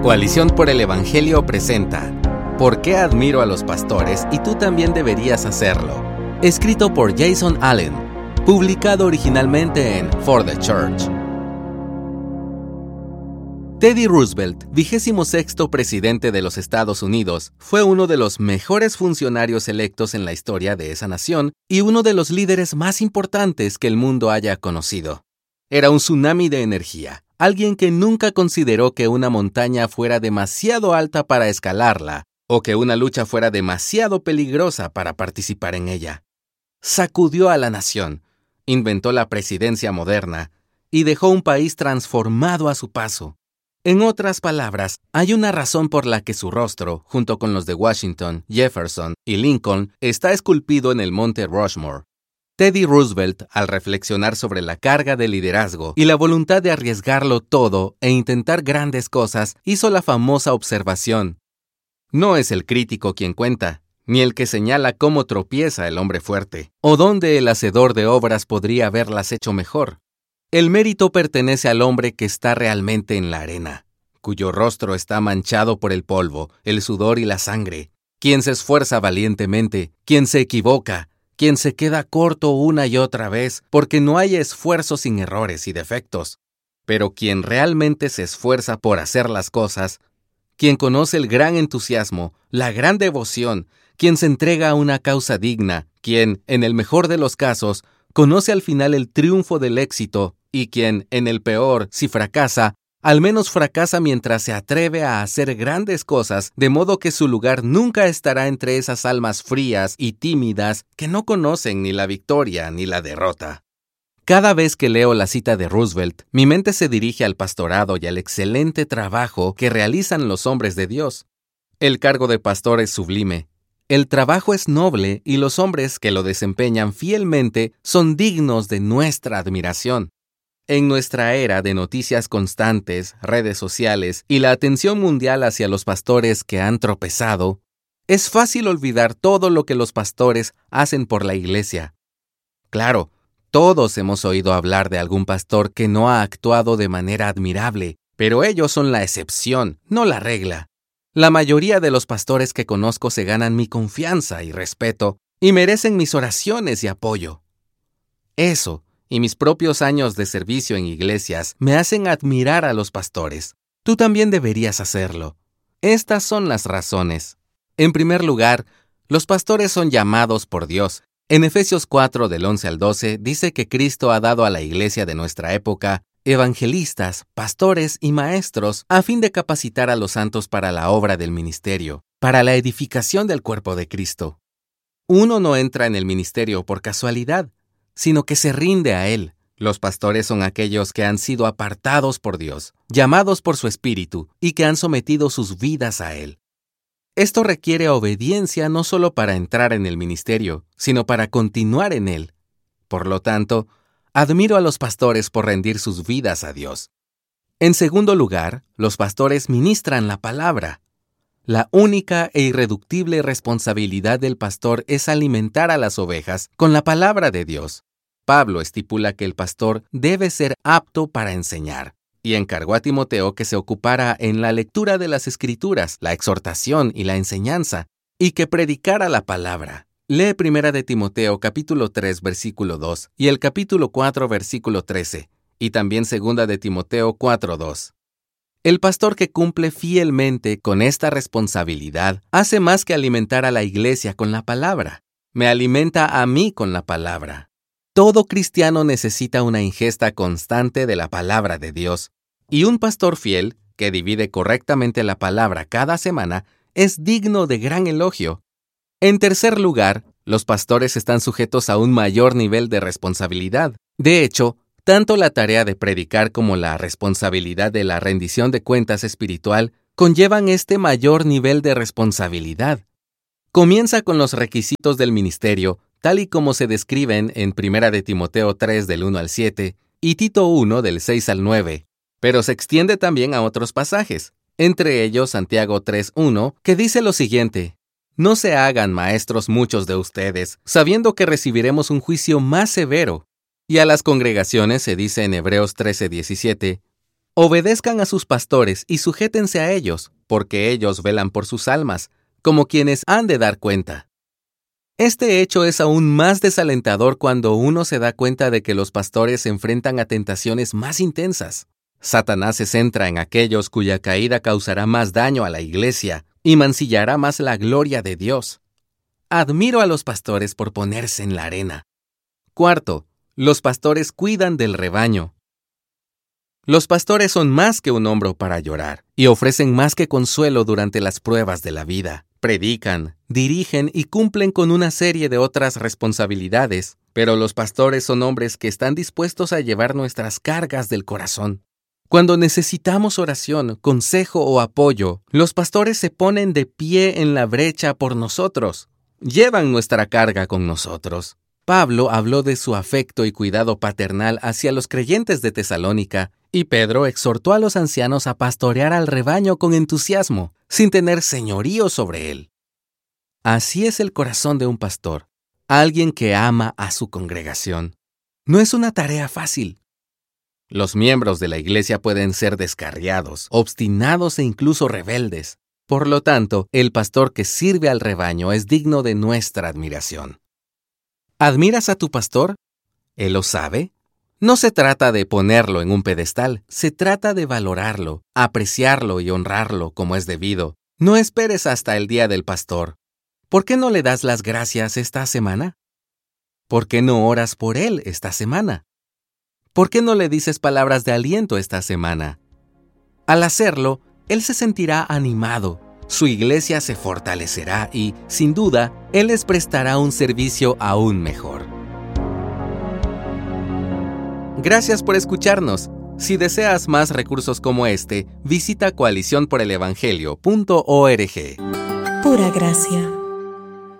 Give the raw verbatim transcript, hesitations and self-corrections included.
Coalición por el Evangelio presenta ¿Por qué admiro a los pastores y tú también deberías hacerlo? Escrito por Jason Allen, publicado originalmente en For the Church. Teddy Roosevelt, vigésimo sexto presidente de los Estados Unidos, fue uno de los mejores funcionarios electos en la historia de esa nación y uno de los líderes más importantes que el mundo haya conocido. Era un tsunami de energía, alguien que nunca consideró que una montaña fuera demasiado alta para escalarla o que una lucha fuera demasiado peligrosa para participar en ella. Sacudió a la nación, inventó la presidencia moderna y dejó un país transformado a su paso. En otras palabras, hay una razón por la que su rostro, junto con los de Washington, Jefferson y Lincoln, está esculpido en el monte Rushmore. Teddy Roosevelt, al reflexionar sobre la carga de liderazgo y la voluntad de arriesgarlo todo e intentar grandes cosas, hizo la famosa observación: no es el crítico quien cuenta, ni el que señala cómo tropieza el hombre fuerte, o dónde el hacedor de obras podría haberlas hecho mejor. El mérito pertenece al hombre que está realmente en la arena, cuyo rostro está manchado por el polvo, el sudor y la sangre, quien se esfuerza valientemente, quien se equivoca, quien se queda corto una y otra vez, porque no hay esfuerzo sin errores y defectos, pero quien realmente se esfuerza por hacer las cosas, quien conoce el gran entusiasmo, la gran devoción, quien se entrega a una causa digna, quien, en el mejor de los casos, conoce al final el triunfo del éxito, y quien, en el peor, si fracasa, al menos fracasa mientras se atreve a hacer grandes cosas, de modo que su lugar nunca estará entre esas almas frías y tímidas que no conocen ni la victoria ni la derrota. Cada vez que leo la cita de Roosevelt, mi mente se dirige al pastorado y al excelente trabajo que realizan los hombres de Dios. El cargo de pastor es sublime. El trabajo es noble y los hombres que lo desempeñan fielmente son dignos de nuestra admiración. En nuestra era de noticias constantes, redes sociales y la atención mundial hacia los pastores que han tropezado, es fácil olvidar todo lo que los pastores hacen por la iglesia. Claro, todos hemos oído hablar de algún pastor que no ha actuado de manera admirable, pero ellos son la excepción, no la regla. La mayoría de los pastores que conozco se ganan mi confianza y respeto y merecen mis oraciones y apoyo. Eso y mis propios años de servicio en iglesias me hacen admirar a los pastores. Tú también deberías hacerlo. Estas son las razones. En primer lugar, los pastores son llamados por Dios. En Efesios cuatro, del once al doce, dice que Cristo ha dado a la iglesia de nuestra época evangelistas, pastores y maestros a fin de capacitar a los santos para la obra del ministerio, para la edificación del cuerpo de Cristo. Uno no entra en el ministerio por casualidad, sino que se rinde a Él. Los pastores son aquellos que han sido apartados por Dios, llamados por su Espíritu y que han sometido sus vidas a Él. Esto requiere obediencia no solo para entrar en el ministerio, sino para continuar en él. Por lo tanto, admiro a los pastores por rendir sus vidas a Dios. En segundo lugar, los pastores ministran la palabra. La única e irreductible responsabilidad del pastor es alimentar a las ovejas con la palabra de Dios. Pablo estipula que el pastor debe ser apto para enseñar, y encargó a Timoteo que se ocupara en la lectura de las Escrituras, la exhortación y la enseñanza, y que predicara la palabra. Lee Primera de Timoteo capítulo tres, versículo dos, y el capítulo cuatro, versículo trece, y también Segunda de Timoteo cuatro, dos. El pastor que cumple fielmente con esta responsabilidad hace más que alimentar a la iglesia con la palabra. Me alimenta a mí con la palabra. Todo cristiano necesita una ingesta constante de la palabra de Dios, y un pastor fiel, que divide correctamente la palabra cada semana, es digno de gran elogio. En tercer lugar, los pastores están sujetos a un mayor nivel de responsabilidad. De hecho, tanto la tarea de predicar como la responsabilidad de la rendición de cuentas espiritual conllevan este mayor nivel de responsabilidad. Comienza con los requisitos del ministerio, tal y como se describen en Primera de Timoteo tres, del uno al siete, y Tito uno, del seis al nueve, pero se extiende también a otros pasajes, entre ellos Santiago tres, uno, que dice lo siguiente: no se hagan maestros muchos de ustedes, sabiendo que recibiremos un juicio más severo. Y a las congregaciones se dice en Hebreos trece, diecisiete, Obedezcan a sus pastores y sujétense a ellos, porque ellos velan por sus almas, como quienes han de dar cuenta. Este hecho es aún más desalentador cuando uno se da cuenta de que los pastores se enfrentan a tentaciones más intensas. Satanás se centra en aquellos cuya caída causará más daño a la iglesia y mancillará más la gloria de Dios. Admiro a los pastores por ponerse en la arena. Cuarto, los pastores cuidan del rebaño. Los pastores son más que un hombro para llorar y ofrecen más que consuelo durante las pruebas de la vida. Predican, dirigen y cumplen con una serie de otras responsabilidades, pero los pastores son hombres que están dispuestos a llevar nuestras cargas del corazón. Cuando necesitamos oración, consejo o apoyo, los pastores se ponen de pie en la brecha por nosotros. Llevan nuestra carga con nosotros. Pablo habló de su afecto y cuidado paternal hacia los creyentes de Tesalónica, y Pedro exhortó a los ancianos a pastorear al rebaño con entusiasmo, sin tener señorío sobre él. Así es el corazón de un pastor, alguien que ama a su congregación. No es una tarea fácil. Los miembros de la iglesia pueden ser descarriados, obstinados e incluso rebeldes. Por lo tanto, el pastor que sirve al rebaño es digno de nuestra admiración. ¿Admiras a tu pastor? ¿Él lo sabe? No se trata de ponerlo en un pedestal, se trata de valorarlo, apreciarlo y honrarlo como es debido. No esperes hasta el día del pastor. ¿Por qué no le das las gracias esta semana? ¿Por qué no oras por él esta semana? ¿Por qué no le dices palabras de aliento esta semana? Al hacerlo, él se sentirá animado, su iglesia se fortalecerá y, sin duda, él les prestará un servicio aún mejor. Gracias por escucharnos. Si deseas más recursos como este, visita coalición por el evangelio punto org. Pura gracia.